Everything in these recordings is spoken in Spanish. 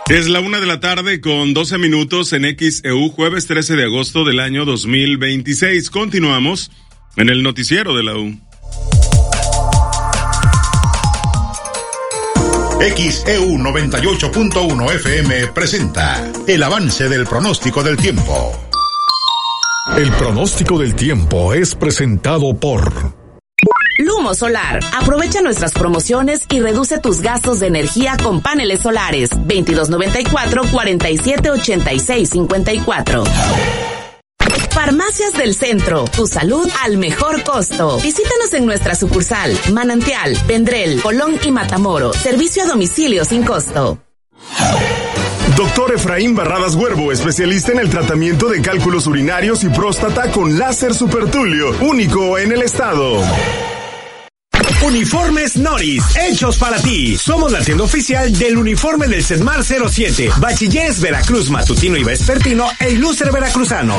Es la 1:00 con 12 minutos en XEU, jueves 13 de agosto del año 2026. Continuamos en el noticiero de la U. XEU 98.1 FM presenta el avance del pronóstico del tiempo. El pronóstico del tiempo es presentado por Lumo Solar. Aprovecha nuestras promociones y reduce tus gastos de energía con paneles solares. 2294-4786-54. Farmacias del Centro. Tu salud al mejor costo. Visítanos en nuestra sucursal Manantial, Vendrell, Colón y Matamoros. Servicio a domicilio sin costo. Doctor Efraín Barradas Huervo, especialista en el tratamiento de cálculos urinarios y próstata con láser supertulio, único en el estado. Uniformes Noris, hechos para ti. Somos la tienda oficial del uniforme del CEDMAR 07, Bachilleres Veracruz Matutino y Vespertino e Ilustre Veracruzano.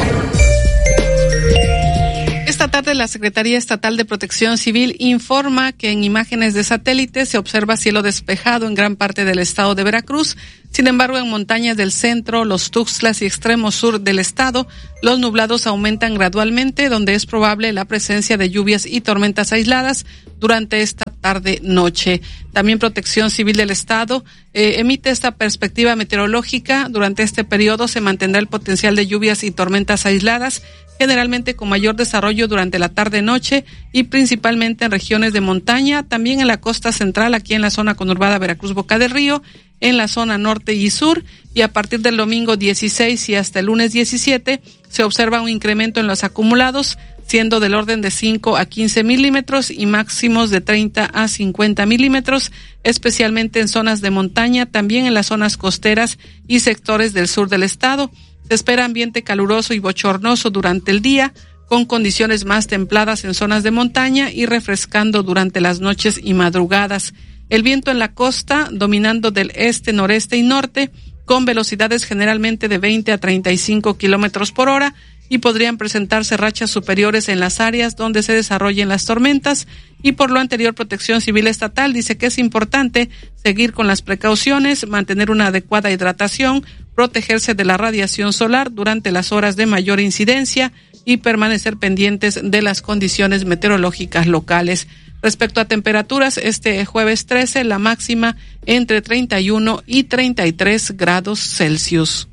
Esta tarde la Secretaría Estatal de Protección Civil informa que en imágenes de satélite se observa cielo despejado en gran parte del estado de Veracruz. Sin embargo, en montañas del centro, los Tuxtlas y extremo sur del estado, los nublados aumentan gradualmente, donde es probable la presencia de lluvias y tormentas aisladas durante esta tarde-noche. También Protección Civil del estado emite esta perspectiva meteorológica. Durante este periodo se mantendrá el potencial de lluvias y tormentas aisladas, generalmente con mayor desarrollo durante la tarde-noche y principalmente en regiones de montaña, también en la costa central, aquí en la zona conurbada Veracruz-Boca del Río, en la zona norte y sur, y a partir del domingo 16 y hasta el lunes 17 se observa un incremento en los acumulados, siendo del orden de 5 a 15 milímetros y máximos de 30 a 50 milímetros, especialmente en zonas de montaña, también en las zonas costeras y sectores del sur del estado. Se espera ambiente caluroso y bochornoso durante el día, con condiciones más templadas en zonas de montaña y refrescando durante las noches y madrugadas. El viento en la costa dominando del este, noreste y norte, con velocidades generalmente de 20 a 35 kilómetros por hora, y podrían presentarse rachas superiores en las áreas donde se desarrollen las tormentas. Y por lo anterior, Protección Civil Estatal dice que es importante seguir con las precauciones, mantener una adecuada hidratación, protegerse de la radiación solar durante las horas de mayor incidencia y permanecer pendientes de las condiciones meteorológicas locales. Respecto a temperaturas, este jueves 13, la máxima entre 31 y 33 grados Celsius.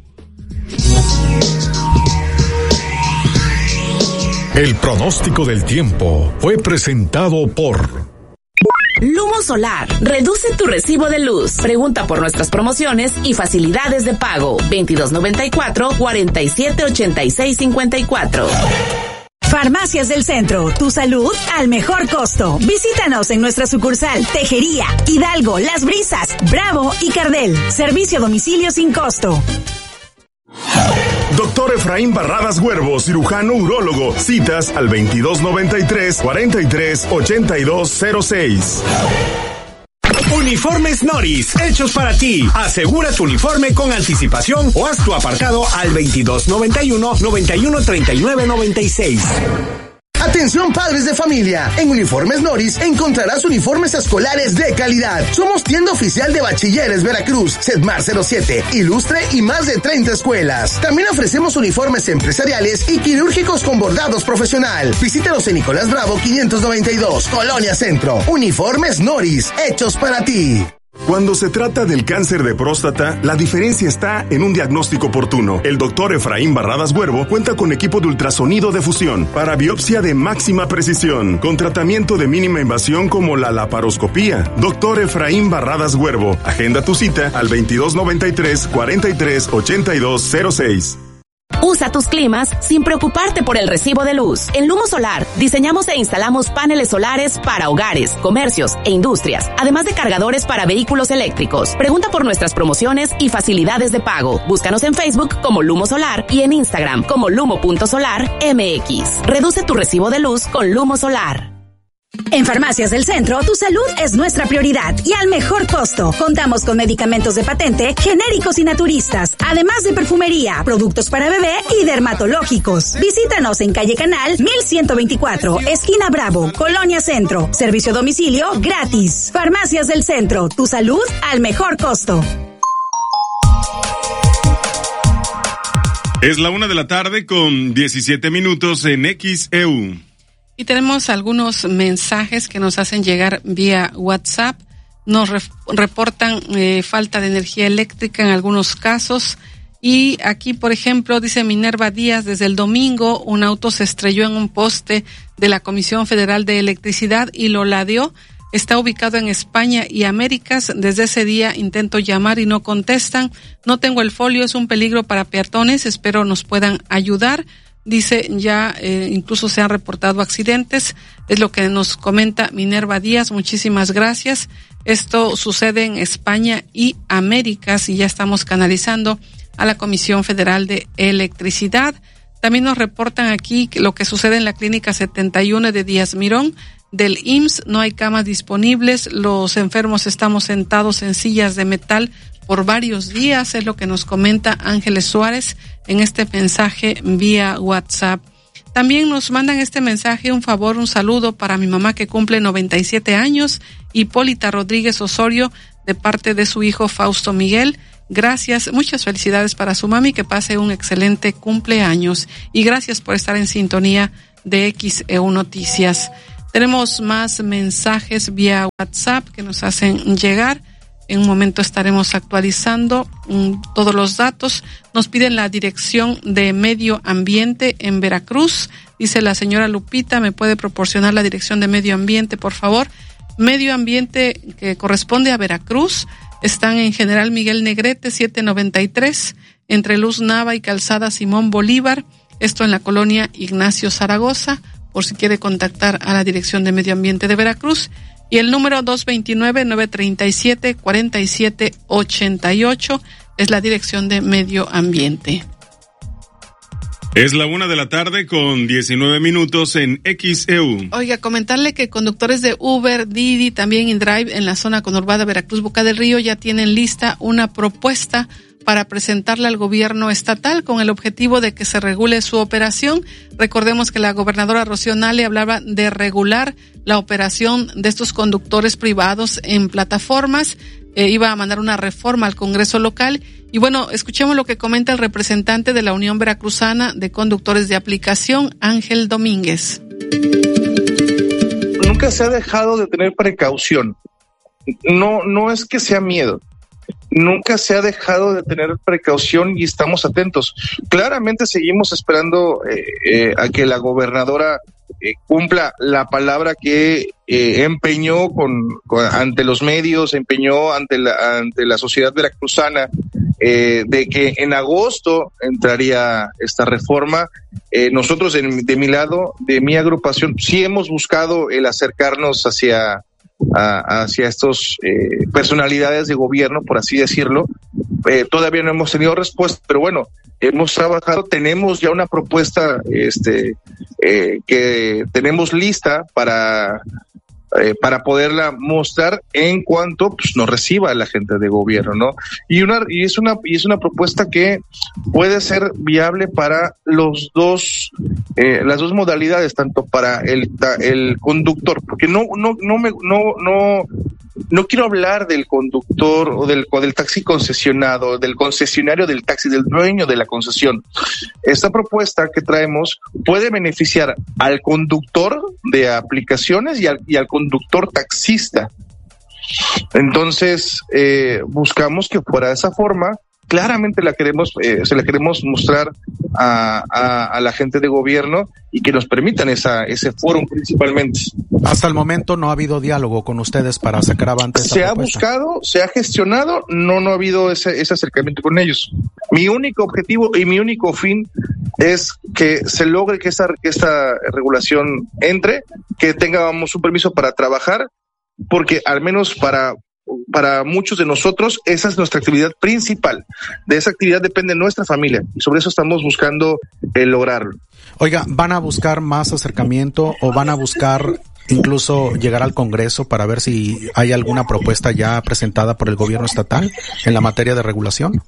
El pronóstico del tiempo fue presentado por Lumo Solar. Reduce tu recibo de luz. Pregunta por nuestras promociones y facilidades de pago. 2294-4786-54. Farmacias del Centro, tu salud al mejor costo. Visítanos en nuestra sucursal Tejería, Hidalgo, Las Brisas, Bravo y Cardel. Servicio a domicilio sin costo. Doctor Efraín Barradas Huervo, cirujano urólogo. Citas al 2293-438206. Uniformes Noris, hechos para ti. Asegura tu uniforme con anticipación o haz tu apartado al 2291-913996. Atención padres de familia, en Uniformes Noris encontrarás uniformes escolares de calidad. Somos tienda oficial de Bachilleres Veracruz, CEDMAR 07, Ilustre y más de 30 escuelas. También ofrecemos uniformes empresariales y quirúrgicos con bordados profesional. Visítanos en Nicolás Bravo 592, Colonia Centro. Uniformes Noris, hechos para ti. Cuando se trata del cáncer de próstata, la diferencia está en un diagnóstico oportuno. El doctor Efraín Barradas Huervo cuenta con equipo de ultrasonido de fusión para biopsia de máxima precisión, con tratamiento de mínima invasión como la laparoscopía. Doctor Efraín Barradas Huervo, agenda tu cita al 2293-438206. Usa tus climas sin preocuparte por el recibo de luz. En Lumo Solar diseñamos e instalamos paneles solares para hogares, comercios e industrias, además de cargadores para vehículos eléctricos. Pregunta por nuestras promociones y facilidades de pago. Búscanos en Facebook como Lumo Solar y en Instagram como lumo.solarmx. Reduce tu recibo de luz con Lumo Solar. En Farmacias del Centro, tu salud es nuestra prioridad y al mejor costo. Contamos con medicamentos de patente, genéricos y naturistas, además de perfumería, productos para bebé y dermatológicos. Visítanos en calle Canal 1124, esquina Bravo, Colonia Centro. Servicio a domicilio gratis. Farmacias del Centro, tu salud al mejor costo. Es la 1:17 p.m. en XEU. Y tenemos algunos mensajes que nos hacen llegar vía WhatsApp. Nos reportan falta de energía eléctrica en algunos casos. Y aquí, por ejemplo, dice Minerva Díaz, desde el domingo un auto se estrelló en un poste de la Comisión Federal de Electricidad y lo ladeó. Está ubicado en España y Américas. Desde ese día intento llamar y no contestan. No tengo el folio, es un peligro para peatones. Espero nos puedan ayudar. Dice, ya incluso se han reportado accidentes. Es lo que nos comenta Minerva Díaz. Muchísimas gracias. Esto sucede en España y Américas y ya estamos canalizando a la Comisión Federal de Electricidad. También nos reportan aquí lo que sucede en la Clínica 71 de Díaz Mirón del IMSS. No hay camas disponibles. Los enfermos estamos sentados en sillas de metal por varios días. Es lo que nos comenta Ángeles Suárez en este mensaje vía WhatsApp. También nos mandan este mensaje, un favor, un saludo para mi mamá que cumple 97 años, Hipólita Rodríguez Osorio, de parte de su hijo Fausto Miguel. Gracias, muchas felicidades para su mami, que pase un excelente cumpleaños. Y gracias por estar en sintonía de XEU Noticias. Tenemos más mensajes vía WhatsApp que nos hacen llegar. En un momento estaremos actualizando todos los datos. Nos piden la dirección de Medio Ambiente en Veracruz. Dice la señora Lupita, ¿me puede proporcionar la dirección de Medio Ambiente, por favor? Medio Ambiente que corresponde a Veracruz. Están en General Miguel Negrete 793, entre Luz Nava y Calzada Simón Bolívar. Esto en la colonia Ignacio Zaragoza, por si quiere contactar a la Dirección de Medio Ambiente de Veracruz. Y el número 229-937-4788 es la Dirección de Medio Ambiente. Es la 1:19 p.m. en XEU. Oiga, comentarle que conductores de Uber, Didi, también InDrive en la zona conurbada Veracruz, Boca del Río, ya tienen lista una propuesta para presentarla al gobierno estatal con el objetivo de que se regule su operación. Recordemos que la gobernadora Rocío Nale hablaba de regular la operación de estos conductores privados en plataformas. Iba a mandar una reforma al Congreso local. Y bueno, escuchemos lo que comenta el representante de la Unión Veracruzana de Conductores de Aplicación, Ángel Domínguez. Nunca se ha dejado de tener precaución. No es que sea miedo. Nunca se ha dejado de tener precaución y estamos atentos. Claramente seguimos esperando a que la gobernadora cumpla la palabra que empeñó ante los medios, empeñó ante la sociedad veracruzana, de que en agosto entraría esta reforma. Nosotros de mi lado, de mi agrupación, sí hemos buscado el acercarnos hacia estos personalidades de gobierno, por así decirlo. Todavía no hemos tenido respuesta, pero bueno, hemos trabajado, tenemos ya una propuesta que tenemos lista para poderla mostrar en cuanto pues nos reciba la gente de gobierno, ¿no? Y es una propuesta que puede ser viable para las dos modalidades, tanto para el conductor, porque no quiero hablar del conductor o del taxi concesionado, del concesionario del taxi, del dueño de la concesión. Esta propuesta que traemos puede beneficiar al conductor de aplicaciones y al conductor taxista. Entonces, buscamos que fuera de esa forma. Claramente se la queremos mostrar a la gente de gobierno y que nos permitan ese foro principalmente. Hasta el momento no ha habido diálogo con ustedes para sacar avante esta propuesta. Se ha buscado, se ha gestionado, no ha habido ese acercamiento con ellos. Mi único objetivo y mi único fin es que se logre que esta regulación entre, que tengamos un permiso para trabajar, porque al menos para muchos de nosotros esa es nuestra actividad principal. De esa actividad depende nuestra familia y sobre eso estamos buscando lograrlo. Oiga, ¿van a buscar más acercamiento o van a buscar incluso llegar al Congreso para ver si hay alguna propuesta ya presentada por el gobierno estatal en la materia de regulación?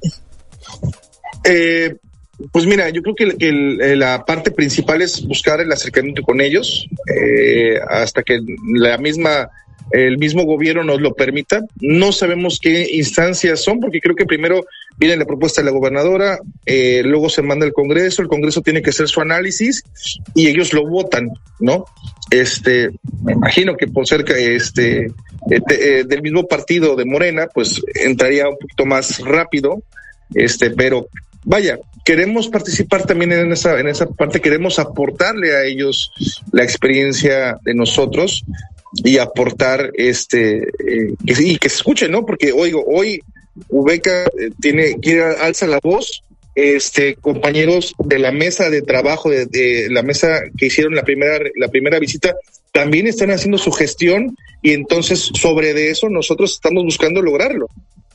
Pues mira, yo creo que la parte principal es buscar el acercamiento con ellos, hasta que la misma el mismo gobierno nos lo permita. No sabemos qué instancias son, porque creo que primero viene la propuesta de la gobernadora, luego se manda al Congreso, el Congreso tiene que hacer su análisis y ellos lo votan, ¿no? Me imagino que por ser del mismo partido de Morena, pues entraría un poquito más rápido, pero vaya, queremos participar también en esa parte, queremos aportarle a ellos la experiencia de nosotros y aportar que se escuche, ¿no? Porque hoy Ubeca alza la voz, compañeros de la mesa de trabajo, de la mesa que hicieron la primera visita, también están haciendo su gestión y entonces sobre de eso nosotros estamos buscando lograrlo.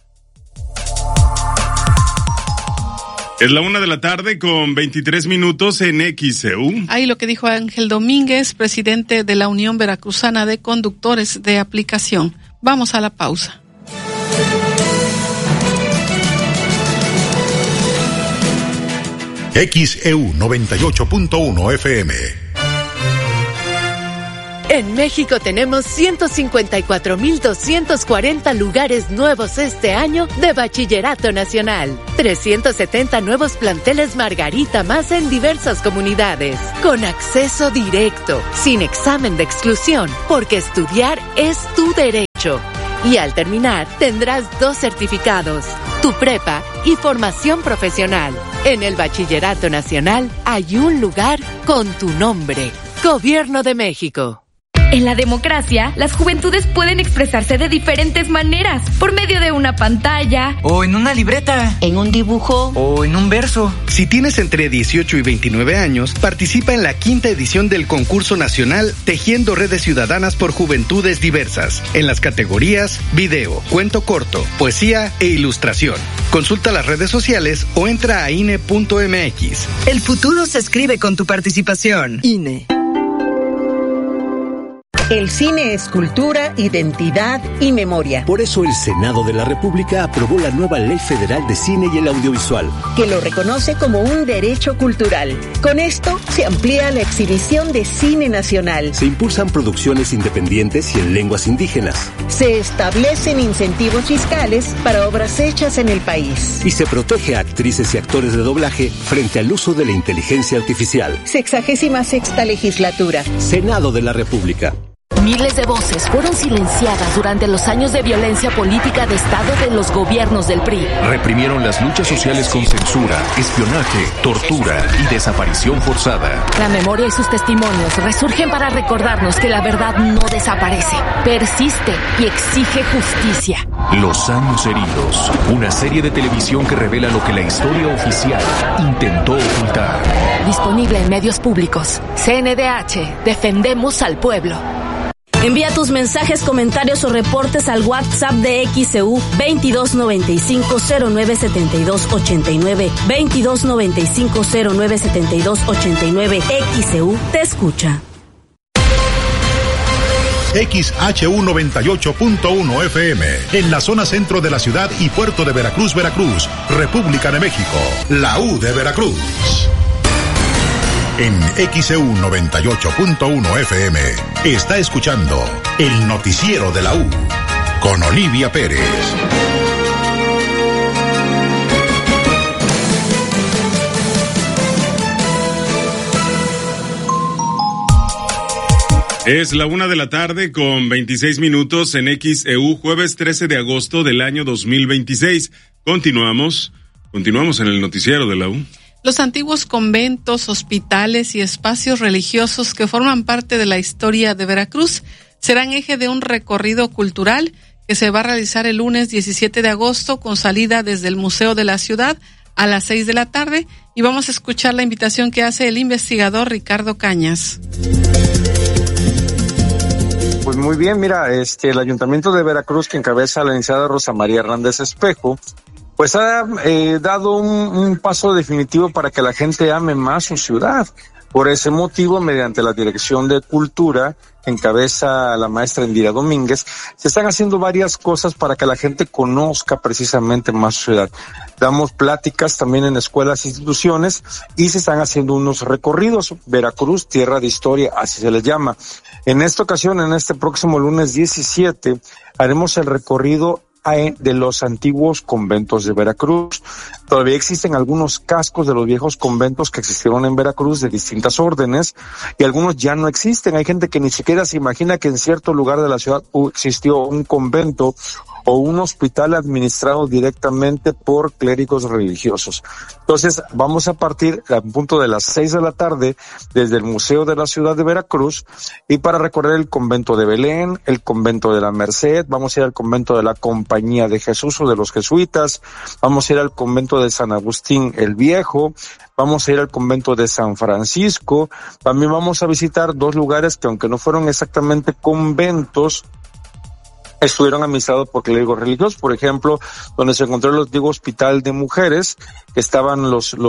Es la 1:00 con 23 minutos en XEU. Ahí lo que dijo Ángel Domínguez, presidente de la Unión Veracruzana de Conductores de Aplicación. Vamos a la pausa. XEU 98.1 FM. En México tenemos 154,240 lugares nuevos este año de Bachillerato Nacional. 370 nuevos planteles Margarita más en diversas comunidades. Con acceso directo, sin examen de exclusión, porque estudiar es tu derecho. Y al terminar, tendrás 2 certificados, tu prepa y formación profesional. En el Bachillerato Nacional hay un lugar con tu nombre. Gobierno de México. En la democracia, las juventudes pueden expresarse de diferentes maneras, por medio de una pantalla, o en una libreta, en un dibujo, o en un verso. Si tienes entre 18 y 29 años, participa en la 5ª edición del concurso nacional Tejiendo Redes Ciudadanas por Juventudes Diversas, en las categorías video, cuento corto, poesía e ilustración. Consulta las redes sociales o entra a INE.mx. El futuro se escribe con tu participación. INE. El cine es cultura, identidad y memoria. Por eso el Senado de la República aprobó la nueva Ley Federal de Cine y el Audiovisual, que lo reconoce como un derecho cultural. Con esto se amplía la exhibición de cine nacional. Se impulsan producciones independientes y en lenguas indígenas. Se establecen incentivos fiscales para obras hechas en el país. Y se protege a actrices y actores de doblaje frente al uso de la inteligencia artificial. 66ª legislatura. Senado de la República. Miles de voces fueron silenciadas durante los años de violencia política de Estado de los gobiernos del PRI. Reprimieron las luchas sociales con censura, espionaje, tortura y desaparición forzada. La memoria y sus testimonios resurgen para recordarnos que la verdad no desaparece, persiste y exige justicia. Los años heridos, una serie de televisión que revela lo que la historia oficial intentó ocultar. Disponible en medios públicos. CNDH, defendemos al pueblo. Envía tus mensajes, comentarios o reportes al WhatsApp de XEU 2295-097289. 2295-097289. XEU te escucha. XHU 98.1 FM, en la zona centro de la ciudad y puerto de Veracruz, República de México, la U de Veracruz. En XEU 98.1 FM está escuchando el noticiero de la U con Olivia Pérez. Es la 1:00 con 26 minutos en XEU, jueves 13 de agosto del año 2026. Continuamos en el noticiero de la U. Los antiguos conventos, hospitales y espacios religiosos que forman parte de la historia de Veracruz serán eje de un recorrido cultural que se va a realizar el lunes 17 de agosto con salida desde el Museo de la Ciudad a las 6 de la tarde y vamos a escuchar la invitación que hace el investigador Ricardo Cañas. Pues muy bien, mira, el Ayuntamiento de Veracruz, que encabeza la licenciada Rosa María Hernández Espejo, pues ha dado un paso definitivo para que la gente ame más su ciudad. Por ese motivo, mediante la Dirección de Cultura, que encabeza la maestra Indira Domínguez, se están haciendo varias cosas para que la gente conozca precisamente más su ciudad. Damos pláticas también en escuelas e instituciones y se están haciendo unos recorridos. Veracruz, tierra de historia, así se les llama. En esta ocasión, en este próximo lunes 17, haremos el recorrido de los antiguos conventos de Veracruz. Todavía existen algunos cascos de los viejos conventos que existieron en Veracruz de distintas órdenes y algunos ya no existen. Hay gente que ni siquiera se imagina que en cierto lugar de la ciudad existió un convento o un hospital administrado directamente por clérigos religiosos. Entonces, vamos a partir a punto de las 6 de la tarde desde el Museo de la Ciudad de Veracruz y para recorrer el convento de Belén, el convento de la Merced, vamos a ir al convento de la Compañía de Jesús o de los jesuitas, vamos a ir al convento de San Agustín el Viejo, vamos a ir al convento de San Francisco, también vamos a visitar 2 lugares que aunque no fueron exactamente conventos, estuvieron administrados por clérigos religiosos, por ejemplo, donde se encontró el antiguo hospital de mujeres, que estaban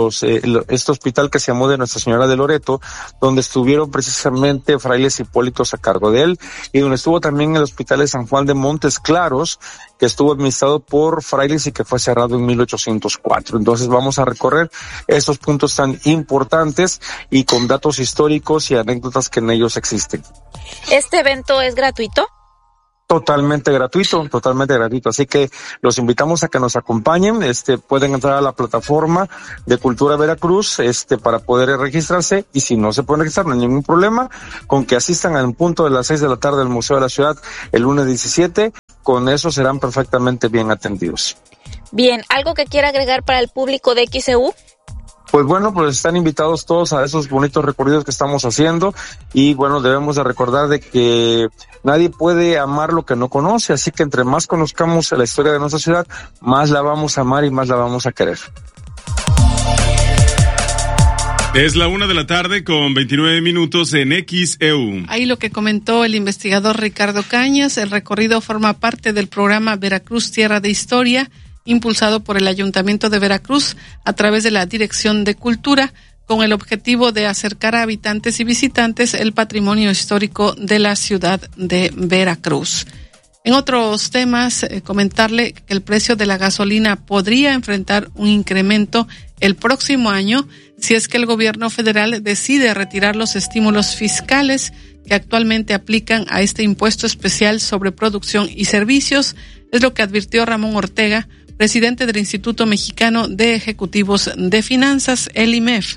este hospital que se llamó de Nuestra Señora de Loreto, donde estuvieron precisamente frailes hipólitos a cargo de él, y donde estuvo también el hospital de San Juan de Montes Claros, que estuvo administrado por frailes y que fue cerrado en 1804. Entonces vamos a recorrer estos puntos tan importantes y con datos históricos y anécdotas que en ellos existen. ¿Este evento es gratuito? Totalmente gratuito. Así que los invitamos a que nos acompañen. Pueden entrar a la plataforma de Cultura Veracruz, para poder registrarse. Y si no se pueden registrar, no hay ningún problema con que asistan al punto de las 6 de la tarde al Museo de la Ciudad el lunes 17. Con eso serán perfectamente bien atendidos. Bien, ¿algo que quiera agregar para el público de XEU? Pues bueno, pues están invitados todos a esos bonitos recorridos que estamos haciendo y bueno, debemos de recordar de que nadie puede amar lo que no conoce, así que entre más conozcamos la historia de nuestra ciudad, más la vamos a amar y más la vamos a querer. Es la 1:00 con 29 minutos en XEU. Ahí lo que comentó el investigador Ricardo Cañas, el recorrido forma parte del programa Veracruz Tierra de Historia, impulsado por el Ayuntamiento de Veracruz a través de la Dirección de Cultura, con el objetivo de acercar a habitantes y visitantes el patrimonio histórico de la ciudad de Veracruz. En otros temas, comentarle que el precio de la gasolina podría enfrentar un incremento el próximo año si es que el gobierno federal decide retirar los estímulos fiscales que actualmente aplican a este impuesto especial sobre producción y servicios, es lo que advirtió Ramón Ortega, presidente del Instituto Mexicano de Ejecutivos de Finanzas, el IMEF.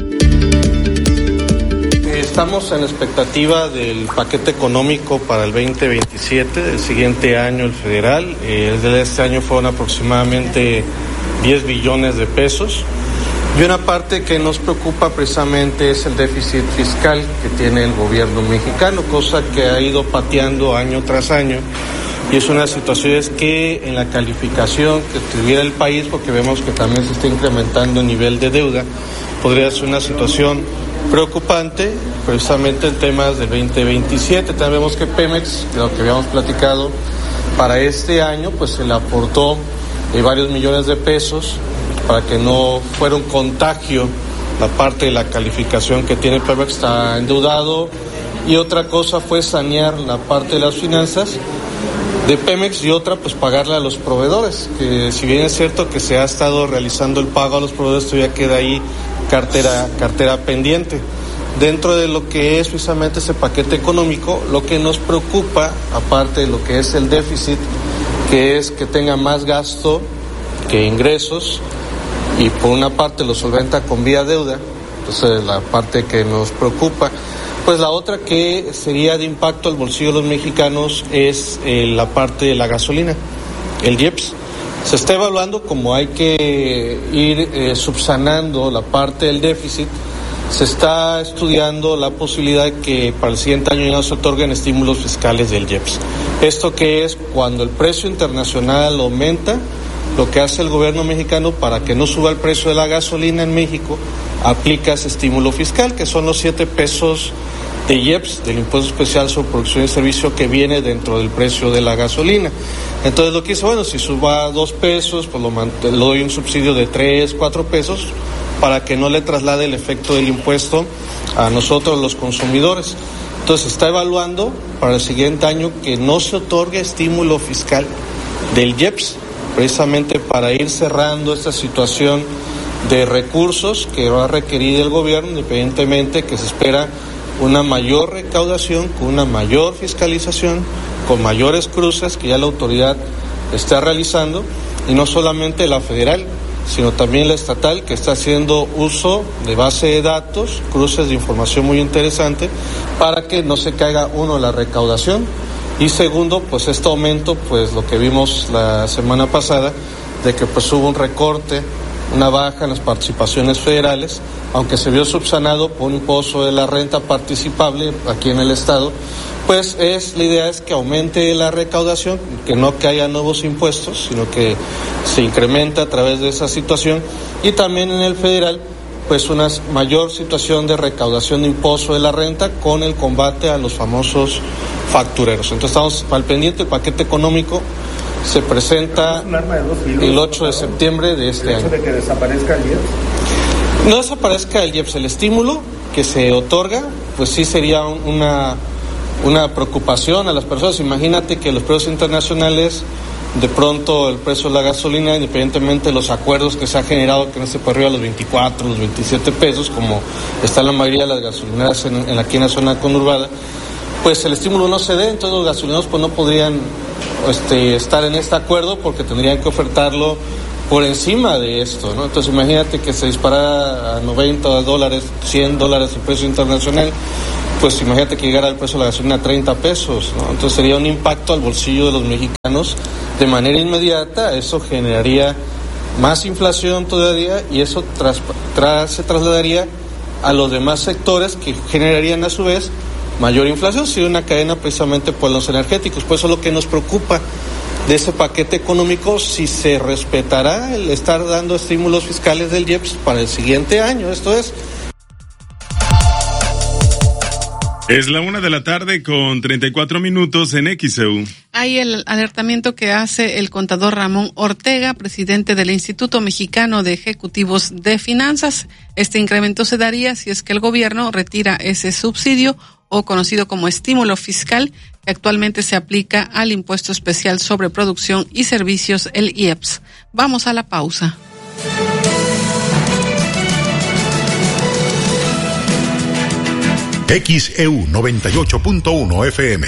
Estamos en la expectativa del paquete económico para el 2027, del siguiente año el federal. El de este año fueron aproximadamente 10 billones de pesos. Y una parte que nos preocupa precisamente es el déficit fiscal que tiene el gobierno mexicano, cosa que ha ido pateando año tras año. Y es una situación que en la calificación que tuviera el país, porque vemos que también se está incrementando el nivel de deuda, podría ser una situación preocupante, precisamente en temas del 2027. También vemos que Pemex, de lo que habíamos platicado, para este año pues se le aportó varios millones de pesos para que no fuera un contagio la parte de la calificación que tiene Pemex, está endeudado. Y otra cosa fue sanear la parte de las finanzas de Pemex y otra pues pagarle a los proveedores, que si bien es cierto que se ha estado realizando el pago a los proveedores, todavía queda ahí cartera pendiente. Dentro de lo que es precisamente ese paquete económico, lo que nos preocupa, aparte de lo que es el déficit, que es que tenga más gasto que ingresos, y por una parte lo solventa con vía deuda, entonces la parte que nos preocupa. Pues la otra que sería de impacto al bolsillo de los mexicanos es la parte de la gasolina, el IEPS. Se está evaluando como hay que ir subsanando la parte del déficit. Se está estudiando la posibilidad de que para el siguiente año ya se otorguen estímulos fiscales del IEPS. Esto que es cuando el precio internacional aumenta, lo que hace el gobierno mexicano para que no suba el precio de la gasolina en México, aplica ese estímulo fiscal, que son los 7 pesos de IEPS, del impuesto especial sobre producción y servicio, que viene dentro del precio de la gasolina. Entonces lo que hizo, bueno, si suba 2 pesos, pues lo doy un subsidio de 3, 4 pesos, para que no le traslade el efecto del impuesto a nosotros los consumidores. Entonces se está evaluando para el siguiente año que no se otorgue estímulo fiscal del IEPS, precisamente para ir cerrando esta situación de recursos que va a requerir el gobierno, independientemente que se espera una mayor recaudación, con una mayor fiscalización, con mayores cruces que ya la autoridad está realizando, y no solamente la federal, sino también la estatal, que está haciendo uso de base de datos, cruces de información muy interesante, para que no se caiga, uno, la recaudación, y segundo, pues este aumento, pues lo que vimos la semana pasada, de que pues hubo un recorte, una baja en las participaciones federales, aunque se vio subsanado por un impuesto de la renta participable aquí en el estado, pues la idea es que aumente la recaudación, que no que haya nuevos impuestos, sino que se incrementa a través de esa situación, y también en el federal, pues una mayor situación de recaudación de impuesto de la renta con el combate a los famosos factureros. Entonces estamos al pendiente. El paquete económico se presenta el 8 de septiembre de este año. ¿De que desaparezca el IEPS? No desaparezca el IEPS, el estímulo que se otorga, pues sí sería una preocupación a las personas. Imagínate que los precios internacionales, de pronto el precio de la gasolina, independientemente de los acuerdos que se ha generado, que no se puede arriba a los 24, los 27 pesos, como está la mayoría de las gasolineras aquí en la zona conurbada, pues el estímulo no se dé, entonces los gasolineros pues no podrían estar en este acuerdo, porque tendrían que ofertarlo por encima de esto, ¿no? Entonces imagínate que se disparara a $90, $100 el precio internacional, pues imagínate que llegara el precio de la gasolina a 30 pesos, ¿no? Entonces sería un impacto al bolsillo de los mexicanos de manera inmediata. Eso generaría más inflación todavía, y eso se trasladaría a los demás sectores, que generarían a su vez mayor inflación. Sería una cadena precisamente por los energéticos. Por eso lo que nos preocupa de ese paquete económico, si se respetará el estar dando estímulos fiscales del IEPS para el siguiente año. Esto es la 1:00 con 34 minutos en XEU. Hay el alertamiento que hace el contador Ramón Ortega, presidente del Instituto Mexicano de Ejecutivos de Finanzas. Este incremento se daría si es que el gobierno retira ese subsidio, o conocido como estímulo fiscal, que actualmente se aplica al impuesto especial sobre producción y servicios, el IEPS. Vamos a la pausa. XEU 98.1 FM.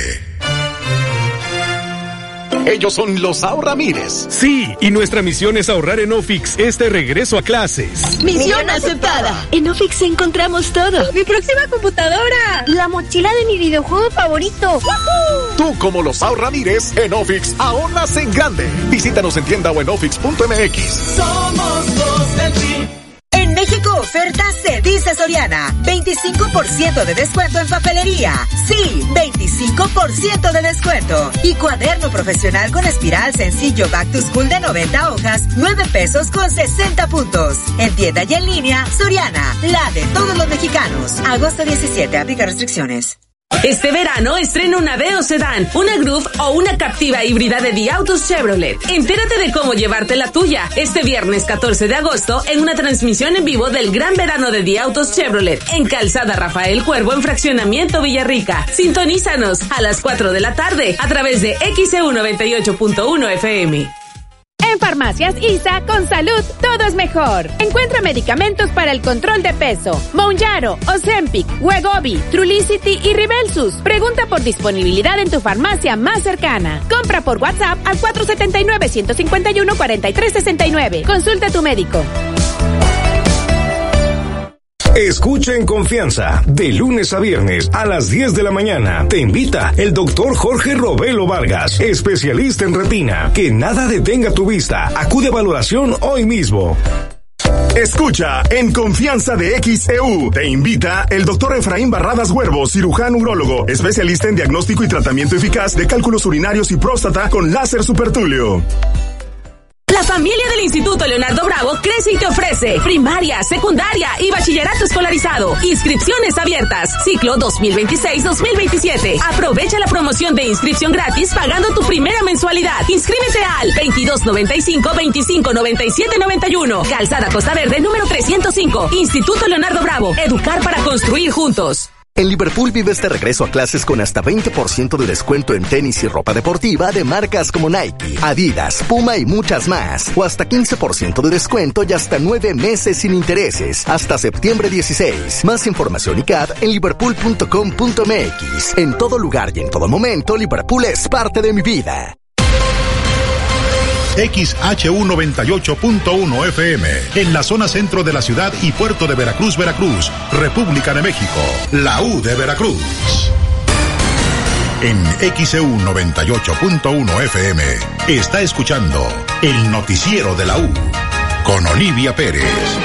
Ellos son los Ahorramires. Sí, y nuestra misión es ahorrar en Ofix este regreso a clases. ¡Misión aceptada! En Ofix encontramos todo. ¡Mi próxima computadora! ¡La mochila de mi videojuego favorito! ¡Woohoo! Tú, como los Ahorramires, en Ofix ahorras en grande. Visítanos en tienda o en ofix.mx. Somos los del PRI. En México ofertas se dice Soriana. 25% de descuento en papelería. Sí, 25% de descuento. Y cuaderno profesional con espiral sencillo Back to School de 90 hojas, 9 pesos con 60 puntos. En tienda y en línea, Soriana, la de todos los mexicanos. Agosto 17, aplica restricciones. Este verano estrena una Aveo Sedán, una Groove o una Captiva híbrida de The Autos Chevrolet. Entérate de cómo llevarte la tuya este viernes 14 de agosto en una transmisión en vivo del Gran Verano de The Autos Chevrolet en Calzada Rafael Cuervo en Fraccionamiento Villarrica. Sintonízanos a las 4 de la tarde a través de XEU 98.1 FM. En Farmacias ISA, con salud, todo es mejor. Encuentra medicamentos para el control de peso. Mounjaro, Ozempic, Wegovy, Trulicity y Ribelsus. Pregunta por disponibilidad en tu farmacia más cercana. Compra por WhatsApp al 479-151-4369. Consulta a tu médico. Escucha en confianza, de lunes a viernes a las 10 de la mañana. Te invita el doctor Jorge Robelo Vargas, especialista en retina. Que nada detenga tu vista. Acude a valoración hoy mismo. Escucha en confianza de XEU. Te invita el doctor Efraín Barradas Huervo, cirujano urólogo, especialista en diagnóstico y tratamiento eficaz de cálculos urinarios y próstata con láser supertúleo. La familia del Instituto Leonardo Bravo crece y te ofrece primaria, secundaria y bachillerato escolarizado. Inscripciones abiertas. Ciclo 2026-2027. Aprovecha la promoción de inscripción gratis pagando tu primera mensualidad. Inscríbete al 2295-259791. Calzada Costa Verde número 305. Instituto Leonardo Bravo. Educar para construir juntos. En Liverpool vives de regreso a clases con hasta 20% de descuento en tenis y ropa deportiva de marcas como Nike, Adidas, Puma y muchas más. O hasta 15% de descuento y hasta 9 meses sin intereses. Hasta septiembre 16. Más información y CAD en liverpool.com.mx. En todo lugar y en todo momento, Liverpool es parte de mi vida. XHU98.1 FM, en la zona centro de la ciudad y puerto de Veracruz, Veracruz, República de México, la U de Veracruz. En XEU 98.1 FM, está escuchando el noticiero de la U, con Olivia Pérez.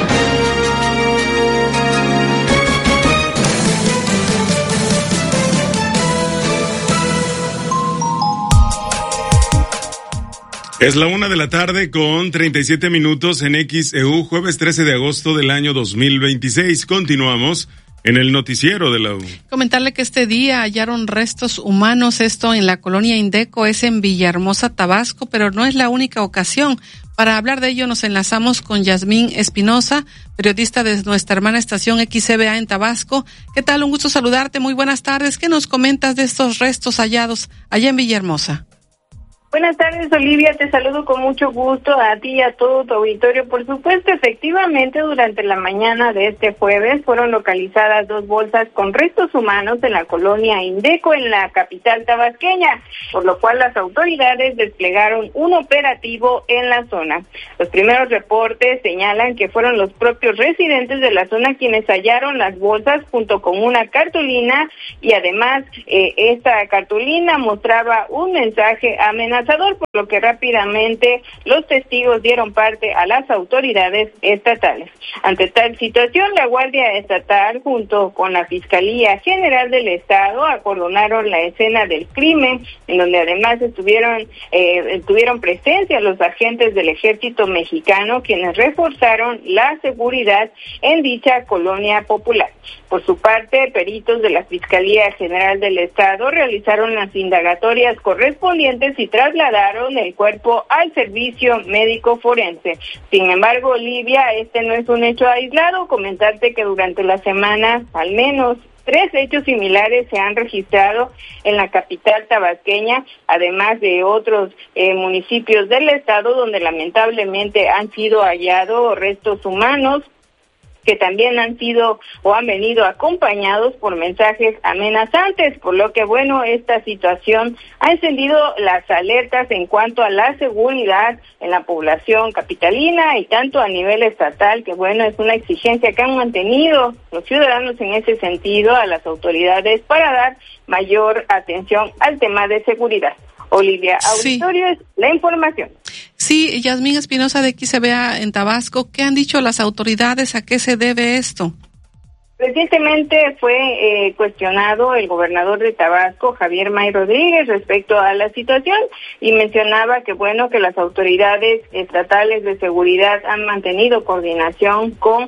Es la 1:00 con 37 minutos en XEU, jueves 13 de agosto del año 2026. Continuamos en el noticiero de la U. Comentarle que este día hallaron restos humanos, esto en la colonia Indeco, es en Villahermosa, Tabasco, pero no es la única ocasión. Para hablar de ello nos enlazamos con Yasmín Espinosa, periodista de nuestra hermana estación XCBA en Tabasco. ¿Qué tal? Un gusto saludarte, muy buenas tardes. ¿Qué nos comentas de estos restos hallados allá en Villahermosa? Buenas tardes, Olivia, te saludo con mucho gusto a ti y a todo tu auditorio. Por supuesto, efectivamente, durante la mañana de este jueves fueron localizadas 2 bolsas con restos humanos en la colonia Indeco, en la capital tabasqueña, por lo cual las autoridades desplegaron un operativo en la zona. Los primeros reportes señalan que fueron los propios residentes de la zona quienes hallaron las bolsas junto con una cartulina y además esta cartulina mostraba un mensaje amenazador, por lo que rápidamente los testigos dieron parte a las autoridades estatales. Ante tal situación, la Guardia Estatal junto con la Fiscalía General del Estado acordonaron la escena del crimen, en donde además tuvieron presencia los agentes del Ejército Mexicano, quienes reforzaron la seguridad en dicha colonia popular. Por su parte, peritos de la Fiscalía General del Estado realizaron las indagatorias correspondientes y trasladaron el cuerpo al servicio médico forense. Sin embargo, Olivia, este no es un hecho aislado. Comentarte que durante la semana, al menos 3 hechos similares se han registrado en la capital tabasqueña, además de otros municipios del estado donde lamentablemente han sido hallados restos humanos que también han sido o han venido acompañados por mensajes amenazantes, por lo que esta situación ha encendido las alertas en cuanto a la seguridad en la población capitalina y tanto a nivel estatal, que es una exigencia que han mantenido los ciudadanos en ese sentido a las autoridades para dar mayor atención al tema de seguridad. Olivia, auditorio, es la información. Sí, Yasmín Espinosa de XCBA en Tabasco, ¿qué han dicho las autoridades? ¿A qué se debe esto? Recientemente fue cuestionado el gobernador de Tabasco, Javier May Rodríguez, respecto a la situación y mencionaba que que las autoridades estatales de seguridad han mantenido coordinación con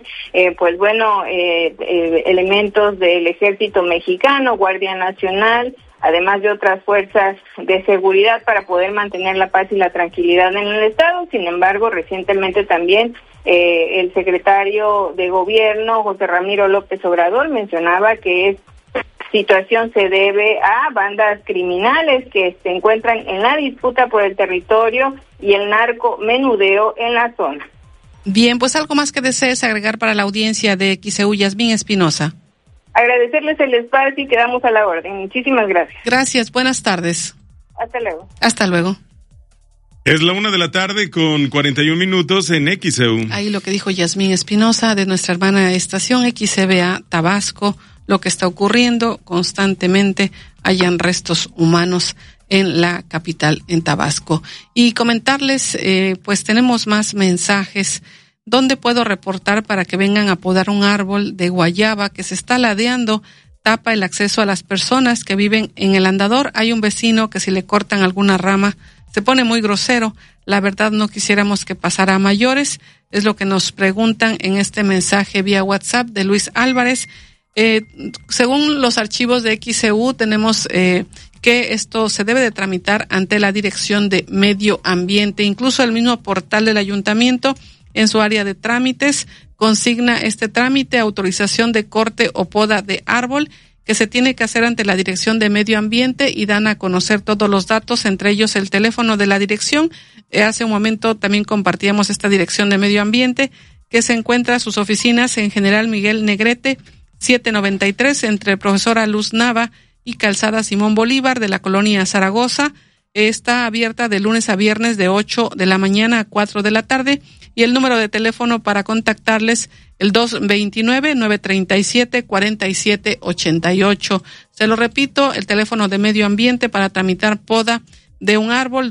elementos del Ejército Mexicano, Guardia Nacional, además de otras fuerzas de seguridad para poder mantener la paz y la tranquilidad en el estado. Sin embargo, recientemente también el secretario de Gobierno, José Ramiro López Obrador, mencionaba que esta situación se debe a bandas criminales que se encuentran en la disputa por el territorio y el narcomenudeo en la zona. Bien, pues algo más que desees agregar para la audiencia de XEU, Yasmín Espinosa. Agradecerles el espacio y quedamos a la orden. Muchísimas gracias. Gracias, buenas tardes. Hasta luego. Hasta luego. Es la 1:00 con 41 minutos en XEU. Ahí lo que dijo Yasmín Espinosa de nuestra hermana estación XCBA Tabasco, lo que está ocurriendo constantemente, hayan restos humanos en la capital, en Tabasco. Y comentarles, tenemos más mensajes. ¿Dónde puedo reportar para que vengan a podar un árbol de guayaba que se está ladeando? Tapa el acceso a las personas que viven en el andador. Hay un vecino que si le cortan alguna rama se pone muy grosero. La verdad no quisiéramos que pasara a mayores, es lo que nos preguntan en este mensaje vía WhatsApp de Luis Álvarez. Según los archivos de XEU, tenemos que esto se debe de tramitar ante la Dirección de Medio Ambiente. Incluso el mismo portal del ayuntamiento, en su área de trámites, consigna este trámite, autorización de corte o poda de árbol, que se tiene que hacer ante la Dirección de Medio Ambiente, y dan a conocer todos los datos, entre ellos el teléfono de la dirección. Hace un momento también compartíamos esta Dirección de Medio Ambiente, que se encuentra sus oficinas en General Miguel Negrete 793, entre Profesora Luz Nava y Calzada Simón Bolívar, de la colonia Zaragoza. Está abierta de lunes a viernes de 8 de la mañana a 4 de la tarde, y el número de teléfono para contactarles, el 229-937-4788. Se lo repito, el teléfono de Medio Ambiente para tramitar poda de un árbol,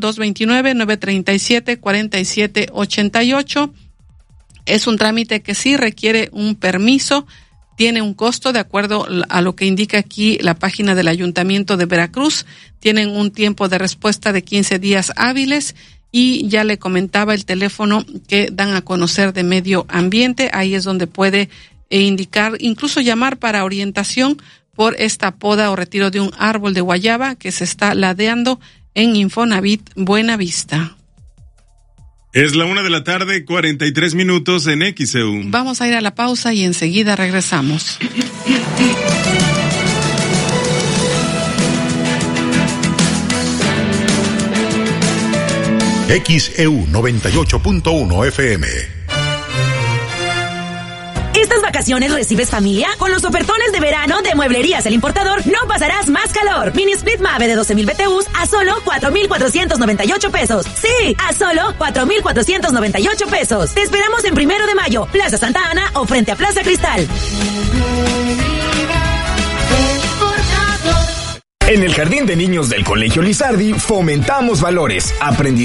229-937-4788. Es un trámite que sí requiere un permiso, tiene un costo de acuerdo a lo que indica aquí la página del Ayuntamiento de Veracruz. Tienen un tiempo de respuesta de 15 días hábiles, y ya le comentaba el teléfono que dan a conocer de Medio Ambiente. Ahí es donde puede indicar, incluso llamar para orientación por esta poda o retiro de un árbol de guayaba que se está ladeando en Infonavit Buenavista. Es la 1:43 en XEU. Vamos a ir a la pausa y enseguida regresamos. XEU 98.1 FM. ¿Estas vacaciones recibes familia? Con los ofertones de verano de Mueblerías El Importador no pasarás más calor. Mini Split Mave de 12,000 BTUs a solo 4,498 pesos. Sí, a solo 4,498 pesos. Te esperamos en 1 de Mayo, Plaza Santa Ana o frente a Plaza Cristal. En el Jardín de Niños del Colegio Lizardi fomentamos valores, aprendizaje